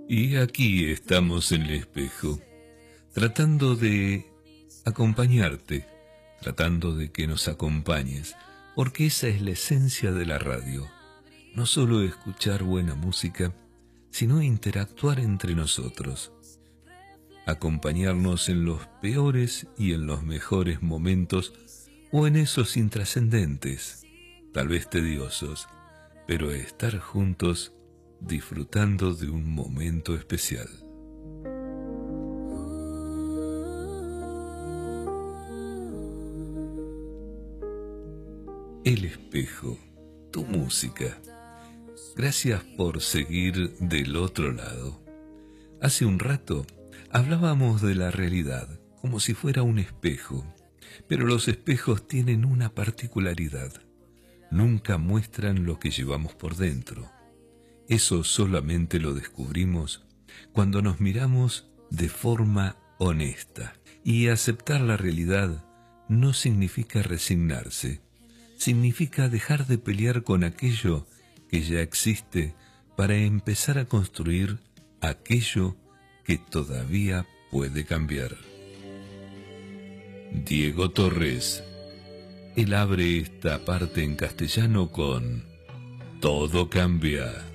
Y aquí estamos en el espejo, tratando de acompañarte, tratando de que nos acompañes, porque esa es la esencia de la radio. No solo escuchar buena música, sino interactuar entre nosotros. Acompañarnos en los peores y en los mejores momentos, o en esos intrascendentes, tal vez tediosos, pero estar juntos disfrutando de un momento especial. El espejo, tu música. Gracias por seguir del otro lado. Hace un rato hablábamos de la realidad como si fuera un espejo, pero los espejos tienen una particularidad. Nunca muestran lo que llevamos por dentro. Eso solamente lo descubrimos cuando nos miramos de forma honesta. Y aceptar la realidad no significa resignarse, significa dejar de pelear con aquello que ya existe para empezar a construir aquello que todavía puede cambiar. Diego Torres. Él abre esta parte en castellano con Todo cambia.